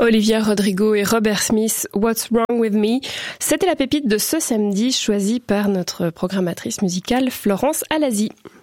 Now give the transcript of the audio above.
Olivia Rodrigo et Robert Smith, What's Wrong With Me, c'était la pépite de ce samedi choisie par notre programmatrice musicale Florence Alasi.